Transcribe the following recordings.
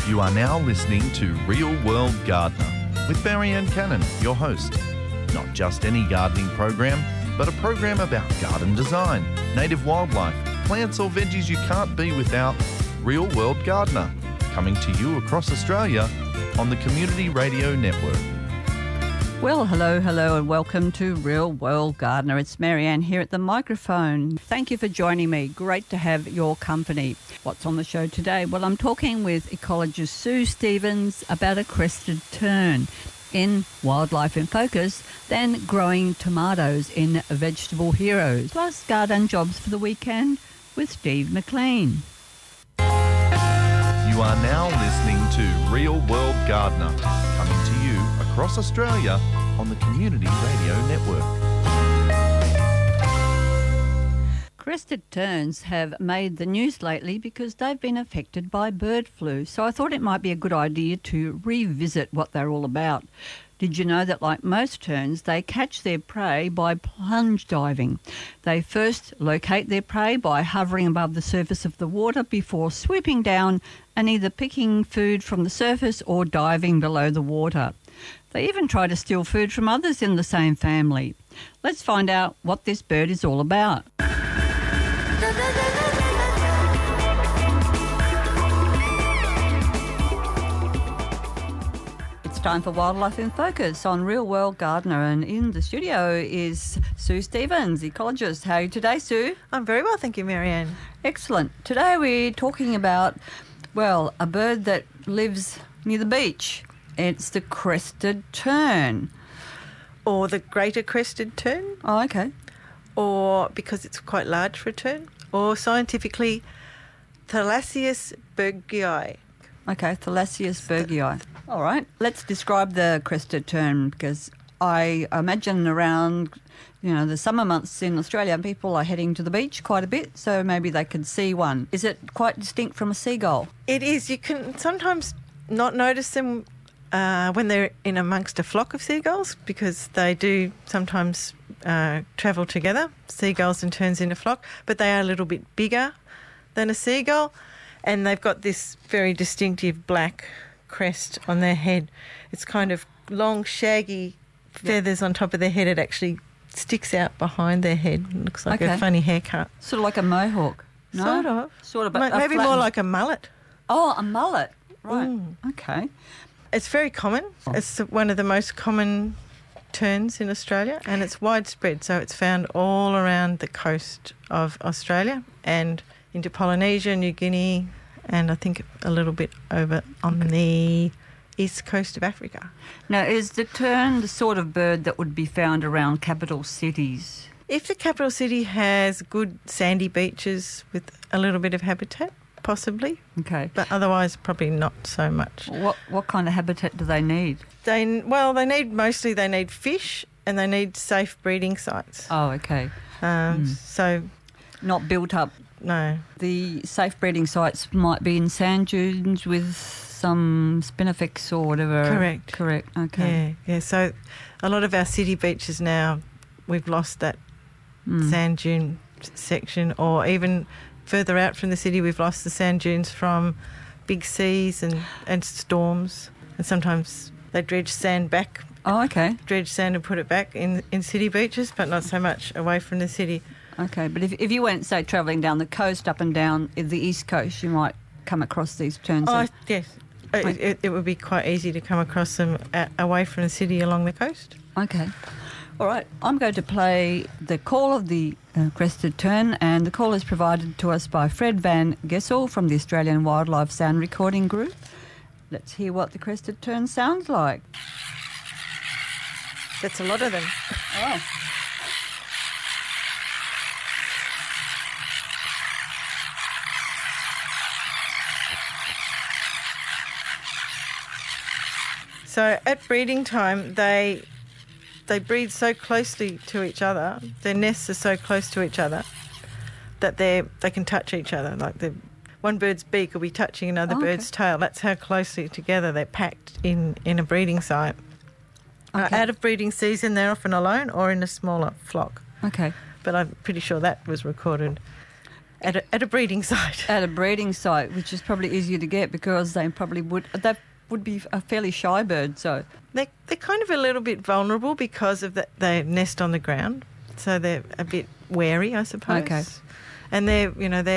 You are now listening to Real World Gardener with Marianne Cannon, your host. Not just any gardening program, but a program about garden design, native wildlife, plants or veggies you can't be without. Real World Gardener, coming to you across Australia on the Community Radio Network. Well, hello, and welcome to Real World Gardener. It's Marianne here at the microphone. Thank you for joining me. Great to have your company. What's on the show today? Well, I'm talking with ecologist Sue Stevens about a crested tern in Wildlife in Focus, then growing tomatoes in Vegetable Heroes, plus garden jobs for the weekend with Steve McLean. You are now listening to Real World Gardener, coming to you across Australia on the Community Radio Network. Crested terns have made the news lately because they've been affected by bird flu, so I thought it might be a good idea to revisit what they're all about. Did you know that, like most terns, they catch their prey by plunge diving? They first locate their prey by hovering above the surface of the water before swooping down and either picking food from the surface or diving below the water. They even try to steal food from others in the same family. Let's find out what this bird is all about. It's time for Wildlife in Focus on Real World Gardener, and in the studio is Sue Stevens, ecologist. How are you today, Sue? I'm very well, thank you, Marianne. Excellent. Today we're talking about, well, a bird that lives near the beach. It's the crested tern. Or the greater crested tern, Oh, okay. or because it's quite large for a tern, or scientifically, Thalassius bergii. Okay, Thalassius bergii. All right. Let's describe the crested tern, because I imagine around, the summer months in Australia, people are heading to the beach quite a bit, so maybe they could see one. Is it quite distinct from a seagull? It is. You can sometimes not notice them when they're in amongst a flock of seagulls, because they do sometimes travel together, seagulls and terns in a flock, but they are a little bit bigger than a seagull, and they've got this very distinctive black crest on their head. It's kind of long, shaggy feathers on top of their head. It actually sticks out behind their head. It looks like a funny haircut. Sort of like a mohawk. No? Sort of. But Maybe more like a mullet. Oh, a mullet. Right. Okay. It's very common. It's one of the most common terns in Australia, and it's widespread. So it's found all around the coast of Australia and into Polynesia, New Guinea, and I think a little bit over on the east coast of Africa. Now, is the tern the sort of bird that would be found around capital cities? If the capital city has good sandy beaches with a little bit of habitat, possibly. Okay. But otherwise, probably not so much. What kind of habitat do they need? They need fish, and they need safe breeding sites. Oh, okay. So not built up. No. The safe breeding sites might be in sand dunes with some spinifex or whatever. Correct. Okay. Yeah. So a lot of our city beaches now, we've lost that sand dune section, or even further out from the city, we've lost the sand dunes from big seas and storms. And sometimes they dredge sand back. Oh, okay. Dredge sand and put it back in city beaches, but not so much away from the city. Okay, but if you went, say, travelling down the coast, up and down the east coast, you might come across these terns. Oh, yes. It would be quite easy to come across them away from the city along the coast. Okay. All right, I'm going to play the call of the crested tern, and the call is provided to us by Fred Van Gessel from the Australian Wildlife Sound Recording Group. Let's hear what the crested tern sounds like. That's a lot of them. Oh. So at breeding time, they breed so closely to each other, their nests are so close to each other that they can touch each other. Like one bird's beak will be touching another bird's tail. That's how closely together they're packed in a breeding site. Okay. Out of breeding season, they're often alone or in a smaller flock. Okay. But I'm pretty sure that was recorded at a breeding site. At a breeding site, which is probably easier to get because they would be a fairly shy bird. So They're kind of a little bit vulnerable because of that they nest on the ground, so they're a bit wary, I suppose. Okay. And their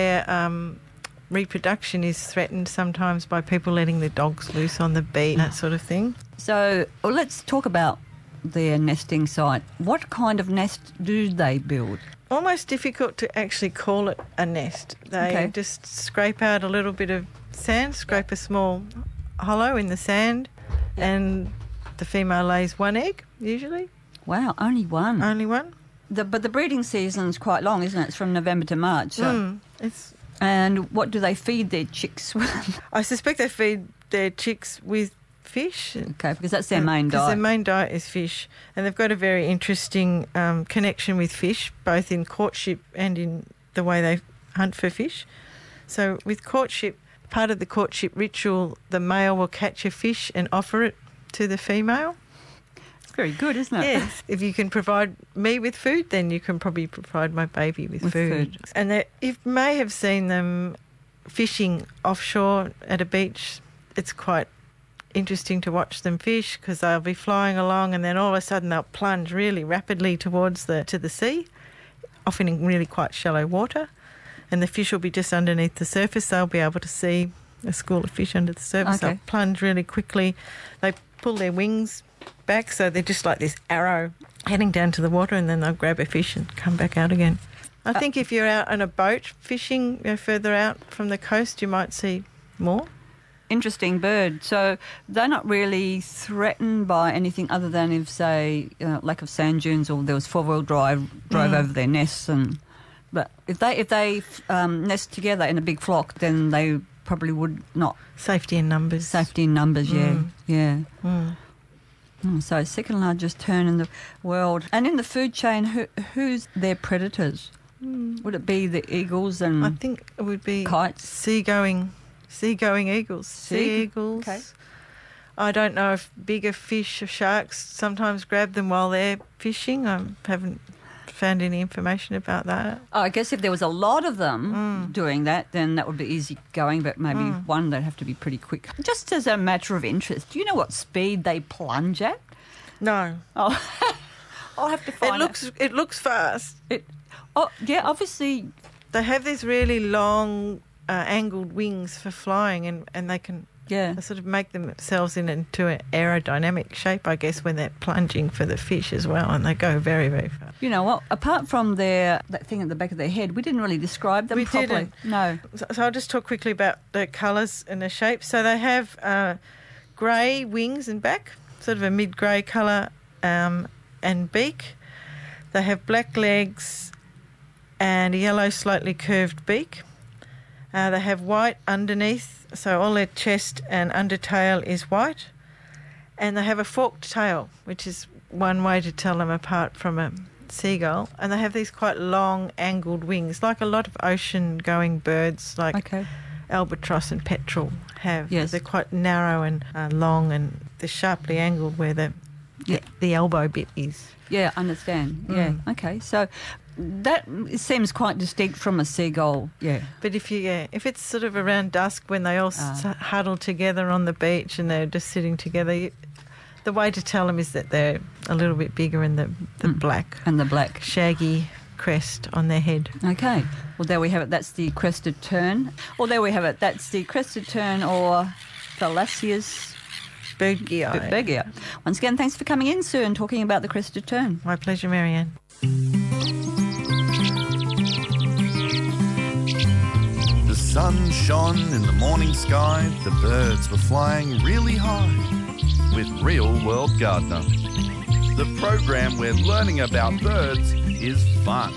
reproduction is threatened sometimes by people letting their dogs loose on the beach, that sort of thing. So let's talk about their nesting site. What kind of nest do they build? Almost difficult to actually call it a nest. They just scrape out a little bit of sand, scrape a small hollow in the sand, and the female lays one egg, usually. Wow, only one. Only one. But the breeding season's quite long, isn't it? It's from November to March. So. And what do they feed their chicks with? I suspect they feed their chicks with fish. Okay, because that's their main diet. Because their main diet is fish. And they've got a very interesting connection with fish, both in courtship and in the way they hunt for fish. So with courtship, part of the courtship ritual, the male will catch a fish and offer it to the female. It's very good, isn't it? Yes. If you can provide me with food, then you can probably provide my baby with food. And you may have seen them fishing offshore at a beach. It's quite interesting to watch them fish because they'll be flying along and then all of a sudden they'll plunge really rapidly towards to the sea, often in really quite shallow water, and the fish will be just underneath the surface. They'll be able to see a school of fish under the surface. Okay. They'll plunge really quickly. They pull their wings back so they're just like this arrow heading down to the water, and then they'll grab a fish and come back out again. I think if you're out on a boat fishing further out from the coast, you might see more. Interesting bird. So they're not really threatened by anything other than if, say, lack of sand dunes or there was four-wheel drove over their nests. But if they nest together in a big flock, then they probably would not. Safety in numbers. Safety in numbers, yeah. So second largest tern in the world. And in the food chain, who's their predators? Would it be the eagles and I think it would be kites? Seagoing eagles. Sea eagles. Okay. I don't know if bigger fish or sharks sometimes grab them while they're fishing. I haven't found any information about that. I guess if there was a lot of them doing that, then that would be easy going, but maybe one, they'd have to be pretty quick. Just as a matter of interest, do you know what speed they plunge at? No. Oh, I'll have to find It looks fast. Obviously. They have these really long angled wings for flying, and they can sort of make themselves into an aerodynamic shape, I guess, when they're plunging for the fish as well, and they go very, very fast. You know what? Apart from that thing at the back of their head, we didn't really describe them properly. Didn't. No. So I'll just talk quickly about the colours and the shapes. So they have grey wings and back, sort of a mid-grey colour, and beak. They have black legs and a yellow, slightly curved beak. They have white underneath, so all their chest and undertail is white. And they have a forked tail, which is one way to tell them apart from a seagull. And they have these quite long, angled wings, like a lot of ocean-going birds, like albatross and petrel have. Yes. They're quite narrow and long, and they're sharply angled where the elbow bit is. Yeah, understand. Yeah, okay. So that seems quite distinct from a seagull, But if it's sort of around dusk when they all huddle together on the beach and they're just sitting together, the way to tell them is that they're a little bit bigger in the black. And the black. Shaggy crest on their head. Okay. Well, there we have it. That's the crested tern. Well, there we have it. That's the crested tern, or Thalasseus bergii. Once again, thanks for coming in, Sue, and talking about the crested tern. My pleasure, Marianne. The sun shone in the morning sky, the birds were flying really high. With Real World Gardener, the program where learning about birds is fun.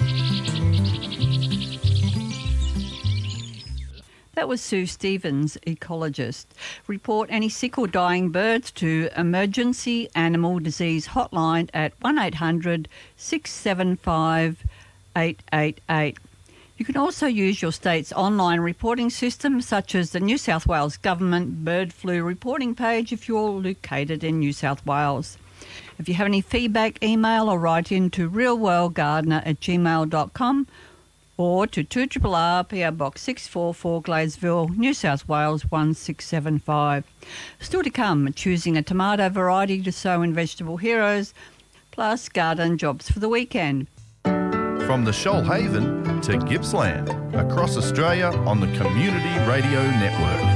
That was Sue Stevens, ecologist. Report any sick or dying birds to Emergency Animal Disease Hotline at 1800 675 888. You can also use your state's online reporting system, such as the New South Wales Government Bird Flu reporting page if you're located in New South Wales. If you have any feedback, email or write in to realworldgardener@gmail.com, or to 2RRR PO Box 644 Gladesville, New South Wales 1675. Still to come, choosing a tomato variety to sow in Vegetable Heroes, plus garden jobs for the weekend. From the Shoalhaven to Gippsland, across Australia on the Community Radio Network.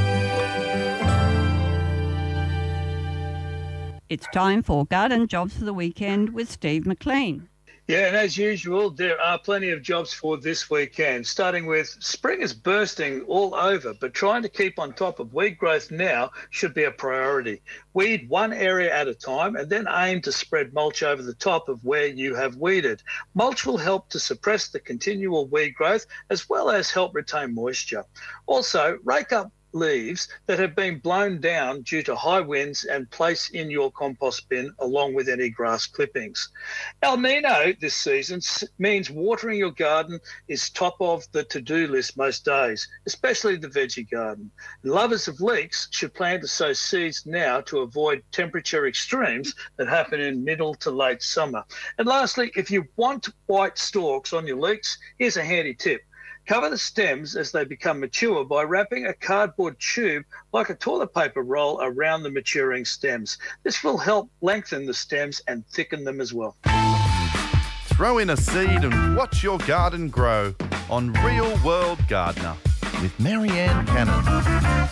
It's time for garden jobs for the weekend with Steve McLean. Yeah, and as usual, there are plenty of jobs for this weekend, starting with spring is bursting all over, but trying to keep on top of weed growth now should be a priority. Weed one area at a time and then aim to spread mulch over the top of where you have weeded. Mulch will help to suppress the continual weed growth as well as help retain moisture. Also, rake up leaves that have been blown down due to high winds and place in your compost bin along with any grass clippings. El Nino this season means watering your garden is top of the to-do list most days, especially the veggie garden. Lovers of leeks should plan to sow seeds now to avoid temperature extremes that happen in middle to late summer. And lastly, if you want white stalks on your leeks, here's a handy tip. Cover the stems as they become mature by wrapping a cardboard tube like a toilet paper roll around the maturing stems. This will help lengthen the stems and thicken them as well. Throw in a seed and watch your garden grow on Real World Gardener with Marianne Cannon.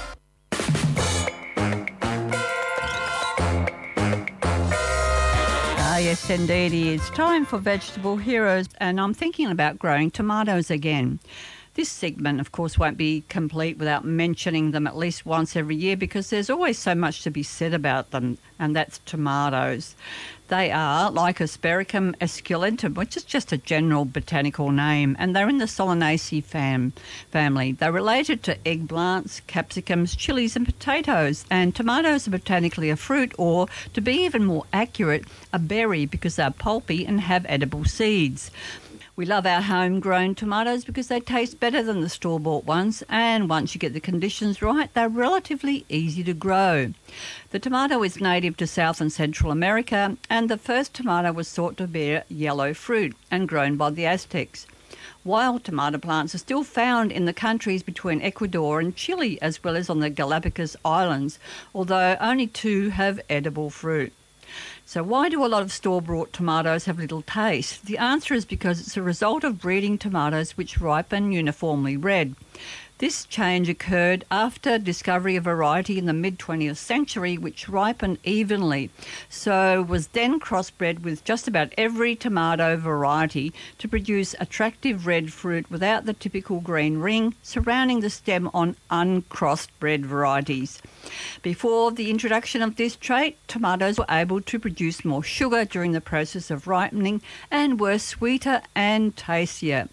Yes, indeed. It's time for Vegetable Heroes, and I'm thinking about growing tomatoes again. This segment, of course, won't be complete without mentioning them at least once every year because there's always so much to be said about them, and that's tomatoes. They are like Aspergillum esculentum, which is just a general botanical name, and they're in the Solanaceae family. They're related to eggplants, capsicums, chilies and potatoes, and tomatoes are botanically a fruit, or, to be even more accurate, a berry because they're pulpy and have edible seeds. We love our homegrown tomatoes because they taste better than the store-bought ones, and once you get the conditions right, they're relatively easy to grow. The tomato is native to South and Central America, and the first tomato was thought to bear yellow fruit and grown by the Aztecs. Wild tomato plants are still found in the countries between Ecuador and Chile, as well as on the Galapagos Islands, although only 2 have edible fruit. So why do a lot of store-bought tomatoes have little taste? The answer is because it's a result of breeding tomatoes which ripen uniformly red. This change occurred after discovery of a variety in the mid-20th century which ripened evenly, so was then crossbred with just about every tomato variety to produce attractive red fruit without the typical green ring surrounding the stem on uncrossed bred varieties. Before the introduction of this trait, tomatoes were able to produce more sugar during the process of ripening and were sweeter and tastier.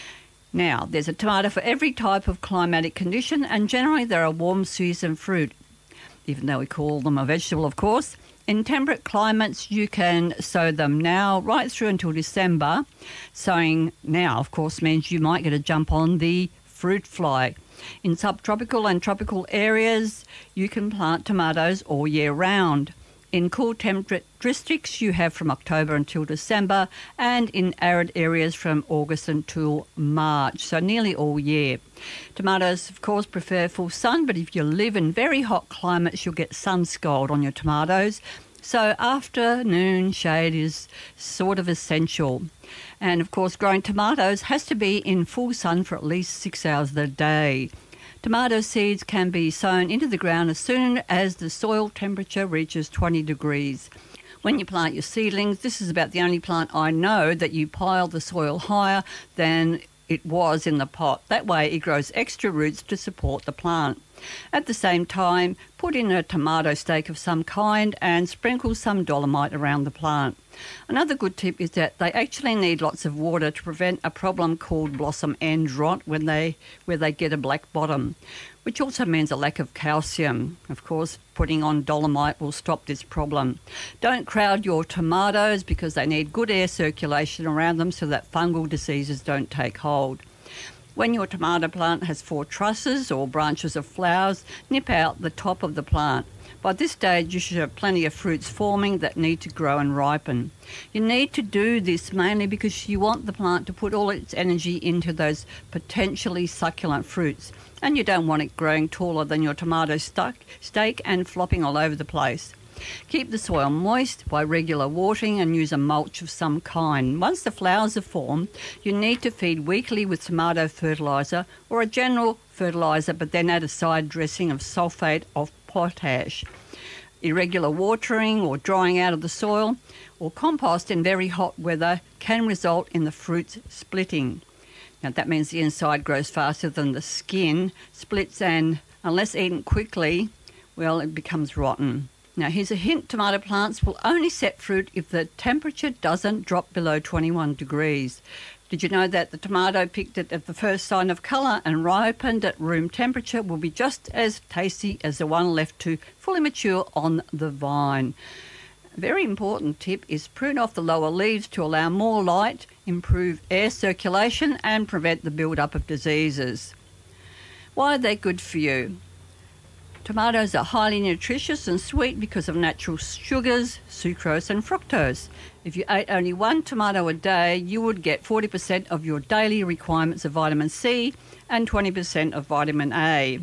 Now, there's a tomato for every type of climatic condition, and generally they're a warm season fruit, even though we call them a vegetable, of course. In temperate climates, you can sow them now right through until December. Sowing now, of course, means you might get a jump on the fruit fly. In subtropical and tropical areas, you can plant tomatoes all year round. In cool temperate districts, you have from October until December, and in arid areas from August until March, so nearly all year. Tomatoes, of course, prefer full sun, but if you live in very hot climates, you'll get sun scald on your tomatoes. So afternoon shade is sort of essential. And, of course, growing tomatoes has to be in full sun for at least 6 hours a day. Tomato seeds can be sown into the ground as soon as the soil temperature reaches 20 degrees. When you plant your seedlings, this is about the only plant I know that you pile the soil higher than it was in the pot. That way it grows extra roots to support the plant. At the same time, put in a tomato stake of some kind and sprinkle some dolomite around the plant. Another good tip is that they actually need lots of water to prevent a problem called blossom end rot where they get a black bottom, which also means a lack of calcium. Of course, putting on dolomite will stop this problem. Don't crowd your tomatoes because they need good air circulation around them so that fungal diseases don't take hold. When your tomato plant has 4 trusses or branches of flowers, nip out the top of the plant. By this stage, you should have plenty of fruits forming that need to grow and ripen. You need to do this mainly because you want the plant to put all its energy into those potentially succulent fruits, and you don't want it growing taller than your tomato stake and flopping all over the place. Keep the soil moist by regular watering and use a mulch of some kind. Once the flowers are formed, you need to feed weekly with tomato fertiliser or a general fertiliser, but then add a side dressing of sulphate of potash. Irregular watering or drying out of the soil or compost in very hot weather can result in the fruits splitting. Now that means the inside grows faster than the skin, splits, and unless eaten quickly, well, it becomes rotten. Now here's a hint: tomato plants will only set fruit if the temperature doesn't drop below 21 degrees. Did you know that the tomato picked at the first sign of colour and ripened at room temperature will be just as tasty as the one left to fully mature on the vine? A very important tip is prune off the lower leaves to allow more light, improve air circulation and prevent the build-up of diseases. Why are they good for you? Tomatoes are highly nutritious and sweet because of natural sugars, sucrose and fructose. If you ate only 1 tomato a day, you would get 40% of your daily requirements of vitamin C and 20% of vitamin A.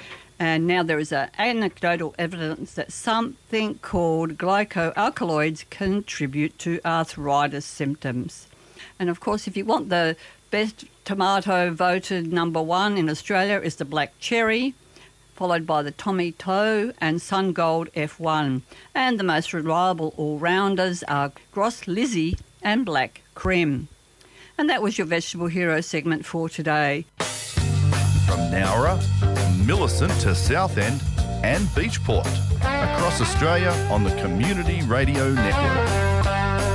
And now there is anecdotal evidence that something called glycoalkaloids contribute to arthritis symptoms. And of course, if you want the best tomato, voted number 1 in Australia is the black cherry, followed by the Tommy Toe and Sun Gold F1. And the most reliable all-rounders are Gros Lizzie and Black Creme. And that was your Vegetable Hero segment for today. From Nowra, Millicent to Southend and Beachport. Across Australia on the Community Radio Network.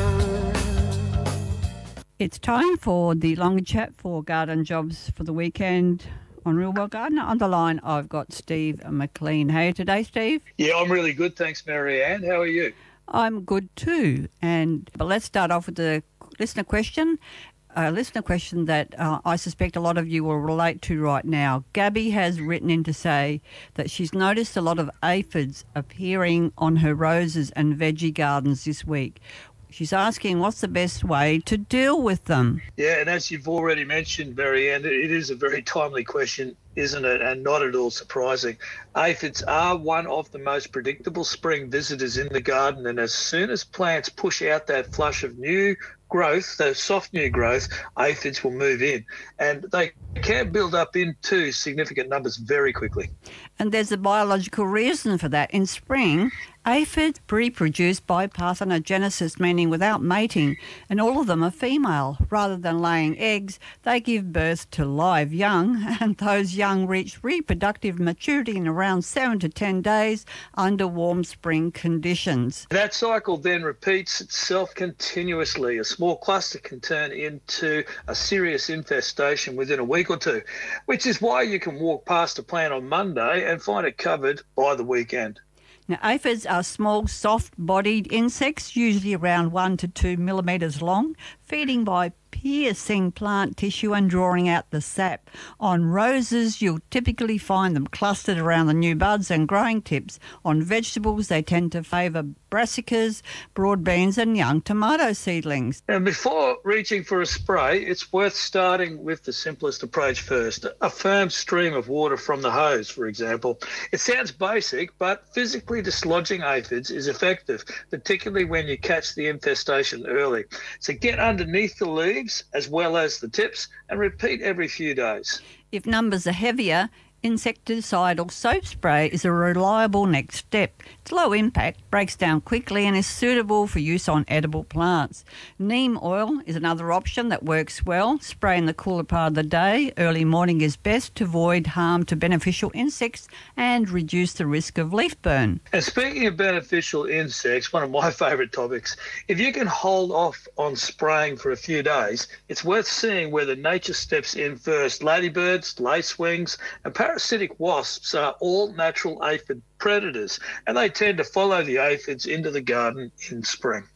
It's time for the long chat for garden jobs for the weekend. On Real World Gardener. On the line, I've got Steve McLean. How are you today, Steve? Yeah, I'm really good. Thanks, Marianne. How are you? I'm good too. But let's start off with the listener question. A listener question that I suspect a lot of you will relate to right now. Gabby has written in to say that she's noticed a lot of aphids appearing on her roses and veggie gardens this week. She's asking what's the best way to deal with them. Yeah, and as you've already mentioned, Marianne, it is a very timely question, isn't it? And not at all surprising. Aphids are one of the most predictable spring visitors in the garden, and as soon as plants push out that flush of new growth, the soft new growth, aphids will move in, and they can build up into significant numbers very quickly. And there's a biological reason for that. In spring, aphids reproduce by parthenogenesis, meaning without mating, and all of them are female. Rather than laying eggs, they give birth to live young, and those young reach reproductive maturity in around 7 to 10 days under warm spring conditions. That cycle then repeats itself continuously. A small cluster can turn into a serious infestation within a week or two, which is why you can walk past a plant on Monday and find it covered by the weekend. Now, aphids are small, soft-bodied insects, usually around 1 to 2 millimetres long, feeding by piercing plant tissue and drawing out the sap. On roses, you'll typically find them clustered around the new buds and growing tips. On vegetables, they tend to favour brassicas, broad beans and young tomato seedlings. And before reaching for a spray, it's worth starting with the simplest approach first. A firm stream of water from the hose, for example. It sounds basic, but physically dislodging aphids is effective, particularly when you catch the infestation early. So get underneath the leaves as well as the tips and repeat every few days. If numbers are heavier, insecticidal soap spray is a reliable next step. It's low impact, breaks down quickly and is suitable for use on edible plants. Neem oil is another option that works well. Spray in the cooler part of the day. Early morning is best to avoid harm to beneficial insects and reduce the risk of leaf burn. And speaking of beneficial insects, one of my favourite topics, if you can hold off on spraying for a few days, it's worth seeing whether nature steps in first. Ladybirds, lacewings and parasitic wasps are all natural aphid predators, and they tend to follow the aphids into the garden in spring.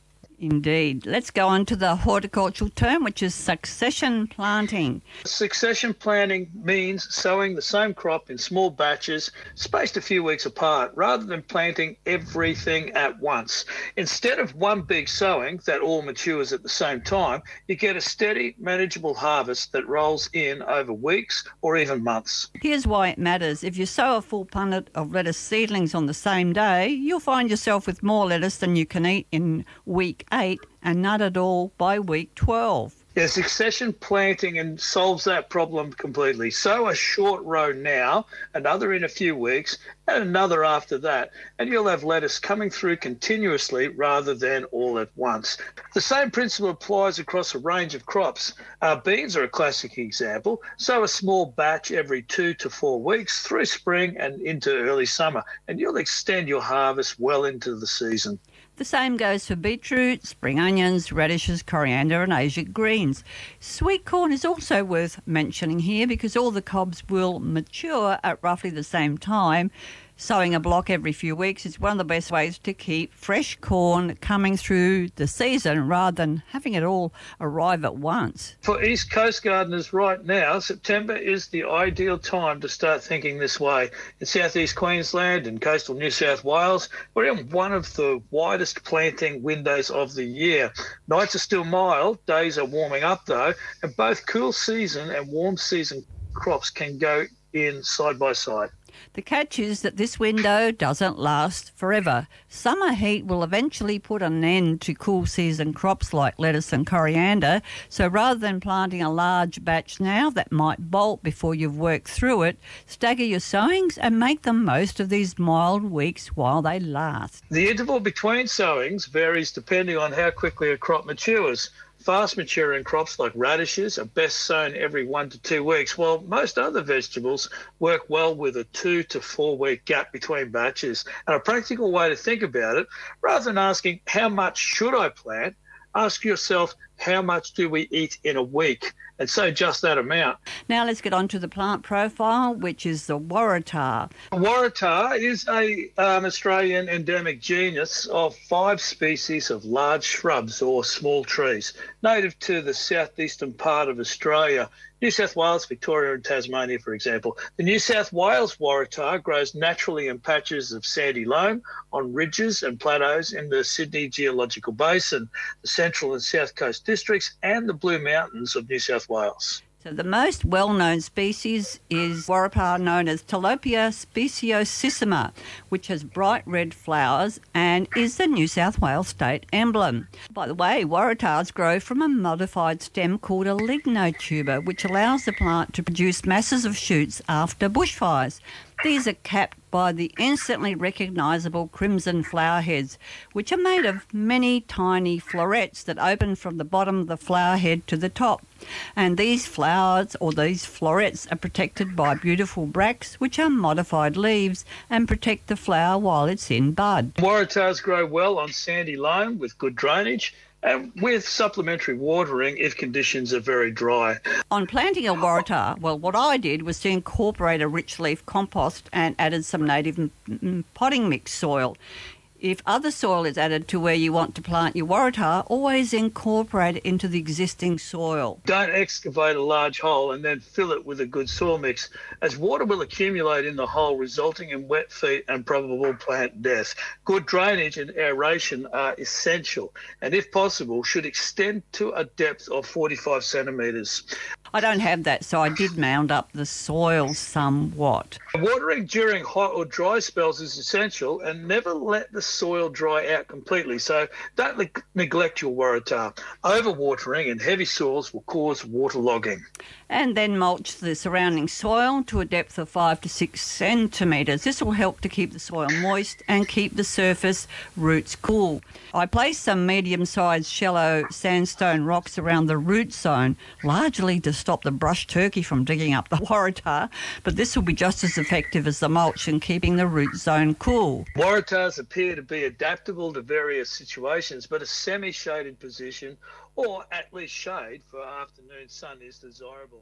Indeed. Let's go on to the horticultural term, which is succession planting. Succession planting means sowing the same crop in small batches, spaced a few weeks apart, rather than planting everything at once. Instead of one big sowing that all matures at the same time, you get a steady, manageable harvest that rolls in over weeks or even months. Here's why it matters. If you sow a full punnet of lettuce seedlings on the same day, you'll find yourself with more lettuce than you can eat in week 8 and none at all by week 12. Yeah, succession planting and solves that problem completely. Sow a short row now, another in a few weeks, and another after that, and you'll have lettuce coming through continuously rather than all at once. The same principle applies across a range of crops. Beans are a classic example. Sow a small batch every 2 to 4 weeks through spring and into early summer, and you'll extend your harvest well into the season. The same goes for beetroot, spring onions, radishes, coriander and Asia greens. Sweet corn is also worth mentioning here because all the cobs will mature at roughly the same time. Sowing a block every few weeks is one of the best ways to keep fresh corn coming through the season rather than having it all arrive at once. For East Coast gardeners right now, September is the ideal time to start thinking this way. In southeast Queensland and coastal New South Wales, we're in one of the widest planting windows of the year. Nights are still mild, days are warming up though, and both cool season and warm season crops can go in side by side. The catch is that this window doesn't last forever. Summer heat will eventually put an end to cool season crops like lettuce and coriander, so rather than planting a large batch now that might bolt before you've worked through it, stagger your sowings and make the most of these mild weeks while they last. The interval between sowings varies depending on how quickly a crop matures. Fast maturing crops like radishes are best sown every 1 to 2 weeks, while most other vegetables work well with a 2 to 4 week gap between batches. And a practical way to think about it, rather than asking how much should I plant, ask yourself how much do we eat in a week, and so just that amount. Now let's get on to the plant profile, which is the waratah. Waratah is an Australian endemic genus of 5 species of large shrubs or small trees, native to the southeastern part of Australia. New South Wales, Victoria and Tasmania, for example. The New South Wales waratah grows naturally in patches of sandy loam on ridges and plateaus in the Sydney Geological Basin, the Central and South Coast districts and the Blue Mountains of New South Wales. So the most well-known species is waratah known as Tilapia speciosissima, which has bright red flowers and is the New South Wales state emblem. By the way, waratahs grow from a modified stem called a lignotuber, which allows the plant to produce masses of shoots after bushfires. These are capped by the instantly recognisable crimson flower heads, which are made of many tiny florets that open from the bottom of the flower head to the top. And these flowers, or these florets, are protected by beautiful bracts, which are modified leaves and protect the flower while it's in bud. Waratahs grow well on sandy loam with good drainage, and with supplementary watering if conditions are very dry. On planting a waratah, well, what I did was to incorporate a rich leaf compost and added some native potting mix soil. If other soil is added to where you want to plant your waratah, always incorporate it into the existing soil. Don't excavate a large hole and then fill it with a good soil mix, as water will accumulate in the hole, resulting in wet feet and probable plant death. Good drainage and aeration are essential, and if possible, should extend to a depth of 45 centimetres. I don't have that, so I did mound up the soil somewhat. Watering during hot or dry spells is essential, and never let the soil dry out completely, so don't neglect your waratah. Overwatering and heavy soils will cause waterlogging. And then mulch the surrounding soil to a depth of 5 to 6 centimetres. This will help to keep the soil moist and keep the surface roots cool. I placed some medium-sized shallow sandstone rocks around the root zone, largely to stop the brush turkey from digging up the waratah, but this will be just as effective as the mulch in keeping the root zone cool. Waratahs appear to be adaptable to various situations, but a semi-shaded position or at least shade for afternoon sun is desirable.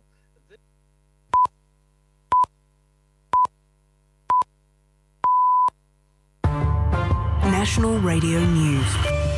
National Radio News.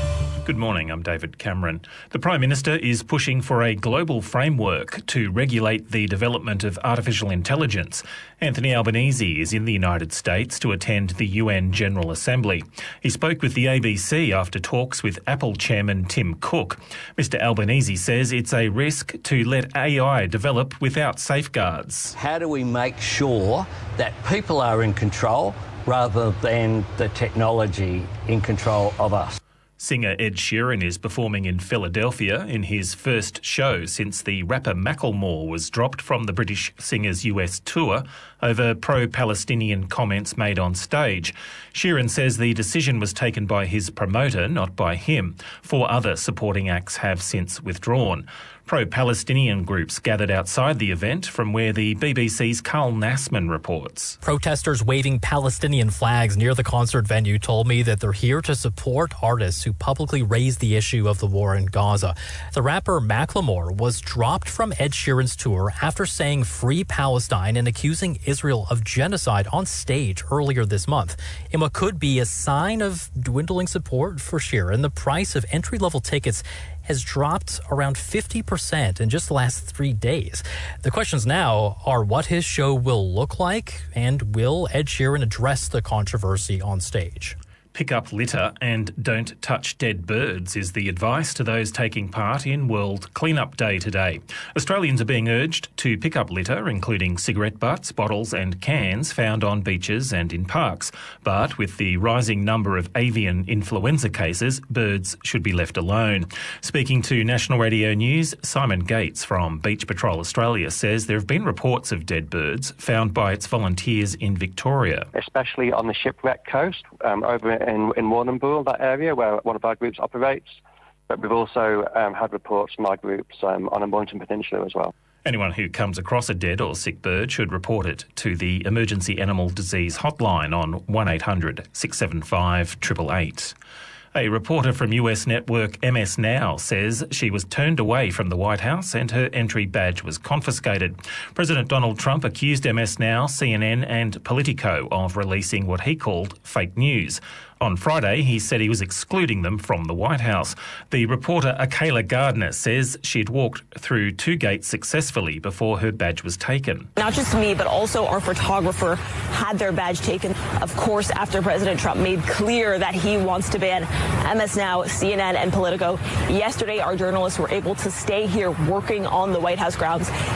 Good morning, I'm David Cameron. The Prime Minister is pushing for a global framework to regulate the development of artificial intelligence. Anthony Albanese is in the United States to attend the UN General Assembly. He spoke with the ABC after talks with Apple Chairman Tim Cook. Mr Albanese says it's a risk to let AI develop without safeguards. How do we make sure that people are in control rather than the technology in control of us? Singer Ed Sheeran is performing in Philadelphia in his first show since the rapper Macklemore was dropped from the British singer's US tour over pro-Palestinian comments made on stage. Sheeran says the decision was taken by his promoter, not by him. 4 other supporting acts have since withdrawn. Pro-Palestinian groups gathered outside the event, from where the BBC's Carl Nassman reports. Protesters waving Palestinian flags near the concert venue told me that they're here to support artists who publicly raise the issue of the war in Gaza. The rapper Macklemore was dropped from Ed Sheeran's tour after saying "Free Palestine" and accusing Israel of genocide on stage earlier this month. In what could be a sign of dwindling support for Sheeran, the price of entry-level tickets has dropped around 50% in just the last 3 days. The questions now are what his show will look like, and will Ed Sheeran address the controversy on stage? Pick up litter and don't touch dead birds is the advice to those taking part in World Cleanup Day today. Australians are being urged to pick up litter, including cigarette butts, bottles and cans found on beaches and in parks. But with the rising number of avian influenza cases, birds should be left alone. Speaking to National Radio News, Simon Gates from Beach Patrol Australia says there have been reports of dead birds found by its volunteers in Victoria. Especially on the Shipwreck Coast, over in Warrnambool, that area where one of our groups operates. But we've also had reports from our groups on the Mornington Peninsula as well. Anyone who comes across a dead or sick bird should report it to the Emergency Animal Disease Hotline on 1800 675 888. A reporter from US network MS Now says she was turned away from the White House and her entry badge was confiscated. President Donald Trump accused MS Now, CNN and Politico of releasing what he called fake news. On Friday, he said he was excluding them from the White House. The reporter Akayla Gardner says she'd walked through 2 gates successfully before her badge was taken. Not just me, but also our photographer had their badge taken, of course, after President Trump made clear that he wants to ban MS Now, CNN and Politico. Yesterday, our journalists were able to stay here working on the White House grounds